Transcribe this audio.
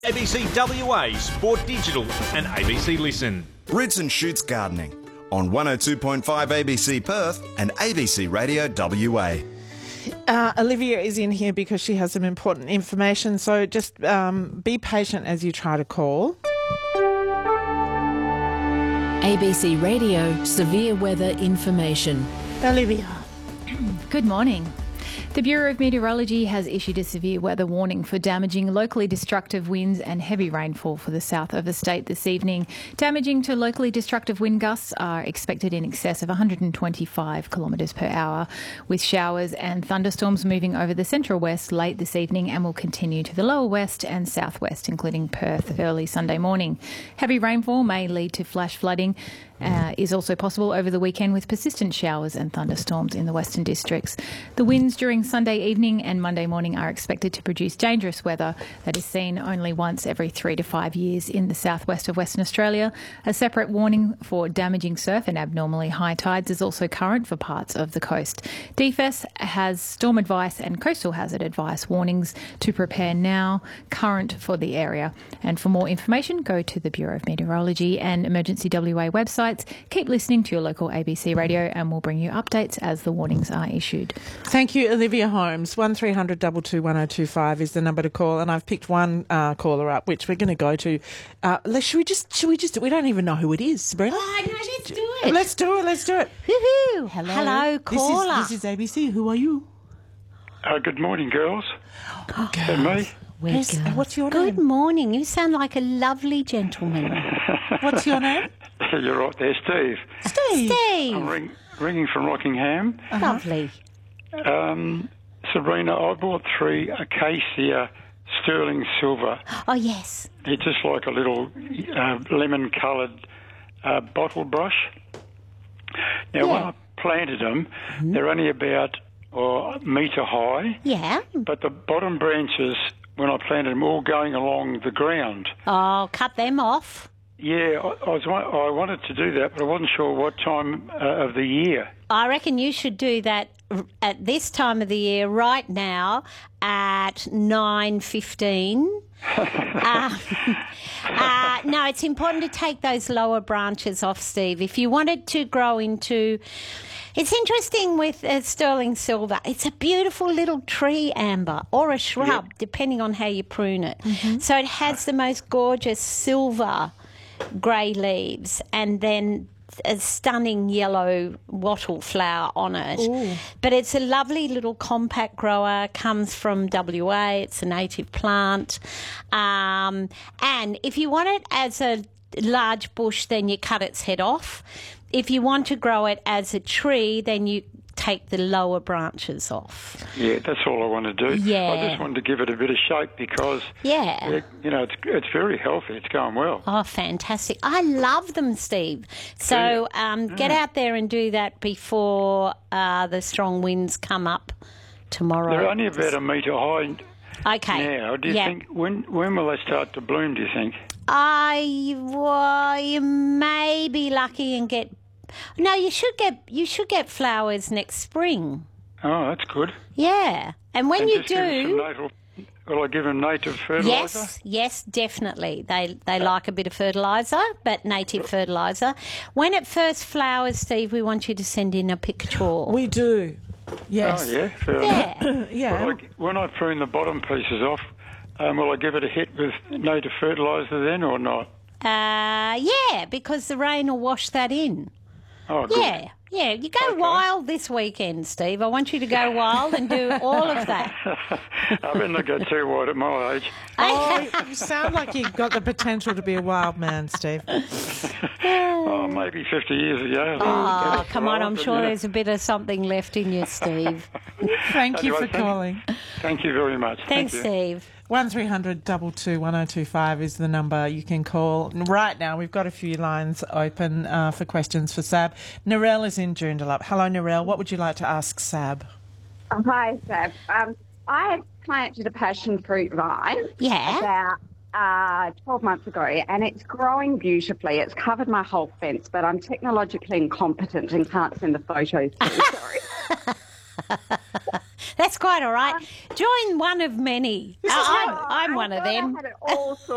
ABC WA, Sport Digital and ABC Listen. Roots and Shoots Gardening on 102.5 ABC Perth and ABC Radio WA. Olivia is in here because she has some important information, so just be patient as you try to call. ABC Radio Severe Weather Information. Olivia. Good morning. The Bureau of Meteorology has issued a severe weather warning for damaging, locally destructive winds and heavy rainfall for the south of the state this evening. Damaging to locally destructive wind gusts are expected in excess of 125 kilometres per hour, with showers and thunderstorms moving over the central west late this evening and will continue to the lower west and southwest, including Perth early Sunday morning. Heavy rainfall may lead to flash flooding. Is also possible over the weekend with persistent showers and thunderstorms in the western districts. The winds during Sunday evening and Monday morning are expected to produce dangerous weather that is seen only once every 3 to 5 years in the southwest of Western Australia. A separate warning for damaging surf and abnormally high tides is also current for parts of the coast. DFES has storm advice and coastal hazard advice warnings to prepare now, current for the area. And for more information, go to the Bureau of Meteorology and Emergency WA website. Keep listening to your local ABC radio and we'll bring you updates as the warnings are issued. Thank you, Olivia Holmes. 1300 222 1025 is the number to call, and I've picked one caller up, which we're going to go to. Should we just? We don't even know who it is, Sabrina. Oh, no, let's do it. Let's do it. Woohoo! Hello, caller. This is ABC. Who are you? Good morning, girls. Good Is that me? What's your Good name? morning. You sound like a lovely gentleman. What's your name? You're right there, Steve. Steve. I'm ringing from Rockingham. Lovely. Sabrina, I bought 3 Acacia Sterling Silver. Oh, yes. They're just like a little lemon-coloured bottle brush. Now, when I planted them, they're only about a metre high. Yeah. But the bottom branches, when I planted them, all going along the ground. Oh, cut them off. Yeah, I wanted to do that, but I wasn't sure what time of the year. I reckon you should do that at this time of the year right now at 9:15. No, it's important to take those lower branches off, Steve. If you want it to grow into... It's interesting with sterling silver. It's a beautiful little tree, Amber, or a shrub, depending on how you prune it. Mm-hmm. So it has the most gorgeous silver grey leaves and then a stunning yellow wattle flower on it. Ooh. But it's a lovely little compact grower, comes from WA, it's a native plant. And if you want it as a large bush, then you cut its head off. If you want to grow it as a tree, then you take the lower branches off. Yeah, that's all I want to do. Yeah. I just wanted to give it a bit of shape because, it's very healthy. It's going well. Oh, fantastic. I love them, Steve. So get out there and do that before the strong winds come up tomorrow. They're only about a metre high now. Do you think, when will they start to bloom, do you think? You may be lucky and get... No, you should get flowers next spring. Oh, that's good. Yeah. And when you do... Will I give them native fertiliser? Yes, definitely. They like a bit of fertiliser, but native fertiliser. When it first flowers, Steve, we want you to send in a picture. We do. Yes. Oh, yeah, fair enough. Yeah. When I prune the bottom pieces off, will I give it a hit with native fertiliser then or not? Yeah, because the rain will wash that in. Oh, good. Yeah. You go wild this weekend, Steve. I want you to go wild and do all of that. I better not go too wide at my age. Oh, you sound like you've got the potential to be a wild man, Steve. Maybe 50 years ago. Oh, come on. I'm sure there's a bit of something left in you, Steve. Thank you for calling. Thank you very much. Thanks, Steve. 1300 222 1025 is the number you can call. Right now, we've got a few lines open for questions for Sab. Narelle is in Joondalup. Hello, Narelle. What would you like to ask Sab? Hi, Sab. I planted a passion fruit vine about 12 months ago, and it's growing beautifully. It's covered my whole fence, but I'm technologically incompetent and can't send the photos through. Sorry. That's quite all right. Join one of many. I'm one of them. I had it all sorted.